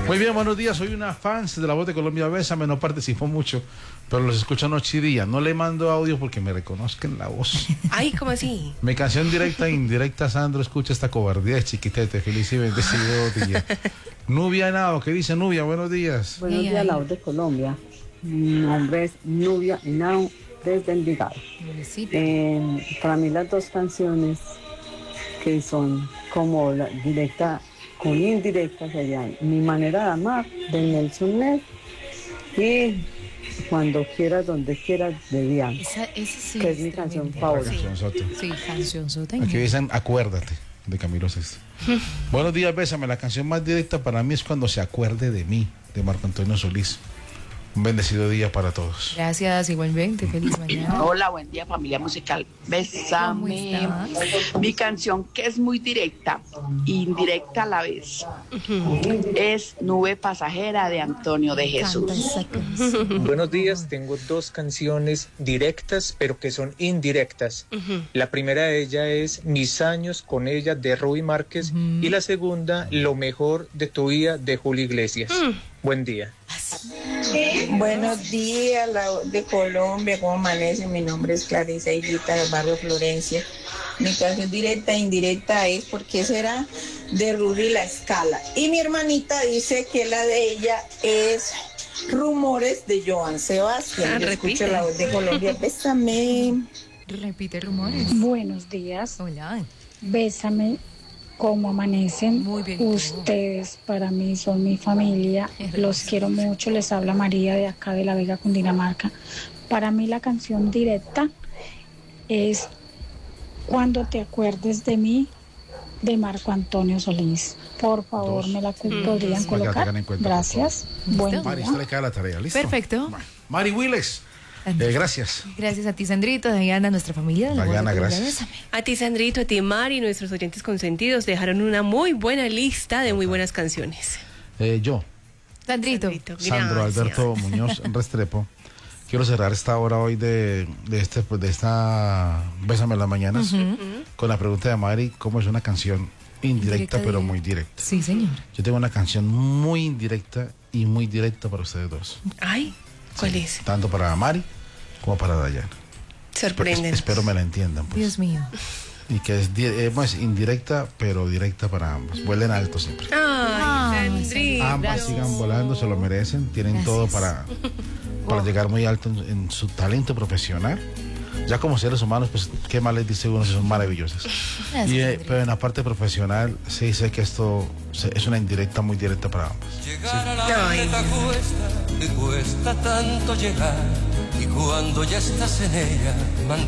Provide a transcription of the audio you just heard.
Muy bien, buenos días. Soy una fan de La Voz de Colombia. Bésame, no participó mucho, pero los escucho noche y día. No le mando audio porque me reconozcan la voz. Ay, ¿cómo así? Mi canción directa e indirecta, Sandro, escucha esta cobardía de chiquitete. Feliz y bendecido día. Nubia Henao, ¿qué dice Nubia? Buenos días. Buenos días, La Voz de Colombia. Mi nombre es Nubia Henao, desde Envigado. Para mí las dos canciones que son como la directa con indirecta serían Mi manera de amar, de Nelson Ned, y Cuando quieras, donde quieras, de Diana, sí, que es mi canción favorita. Sí, canción sota. Aquí dicen Acuérdate, de Camilo Sesto. Buenos días, Bésame. La canción más directa para mí es Cuando se acuerde de mí, de Marco Antonio Solís. Un bendecido día para todos. Gracias, igualmente. Feliz mañana. Hola, buen día, familia musical. Bésame. Mi canción, que es muy directa, indirecta a la vez, es Nube Pasajera, de Antonio de Jesús. Buenos días, tengo dos canciones directas, pero que son indirectas. La primera de ellas es Mis años con ella, de Rubí Márquez, y la segunda, Lo mejor de tu vida, de Julio Iglesias. Buen día. Buenos días, La Voz de Colombia, ¿cómo amanece? Mi nombre es Clarisa Higuita, del barrio Florencia. Mi canción directa e indirecta es ¿Por qué será?, de Rudy La Escala. Y mi hermanita dice que la de ella es Rumores, de Joan Sebastián. Yo escucho La Voz de Colombia. Bésame. Repite Rumores. Buenos días. Hola. Bésame. ¿Cómo amanecen? Muy bien. Ustedes para mí son mi familia, los quiero mucho. Les habla María, de acá de La Vega, Cundinamarca. Para mí la canción directa es Cuando te acuerdes de mí, de Marco Antonio Solís. Por favor, me la podrían colocar. Gracias. Buen día. Mari, usted le queda la tarea, ¿listo? Perfecto. Mari Willes. Gracias. Gracias a ti, Sandrito, Diana, nuestra familia. Diana, gracias. A ti, Sandrito, a ti, Mari, nuestros oyentes consentidos dejaron una muy buena lista de muy buenas canciones. Yo, Sandrito. Sandro Alberto Muñoz Restrepo, quiero cerrar esta hora hoy de esta Bésame en las mañanas con la pregunta de Mari, ¿cómo es una canción indirecta pero muy directa? Sí, señor. Yo tengo una canción muy indirecta y muy directa para ustedes dos. Ay, ¿cuál es? Tanto para Mari como para Dayana. Sorprenden. Espero me la entiendan, pues. Dios mío. Y que es indirecta, pero directa para ambos. Vuelen alto siempre. Ay, Sandrito. Ambas sigan volando, se lo merecen. Tienen todo para llegar muy alto en su talento profesional. Ya como seres humanos, pues, ¿qué más les dice uno si son maravillosas? Pero en la parte profesional, sí sé que esto es una indirecta muy directa para ambos. Llegar a la meta cuesta tanto llegar, y cuando ya estás en ella,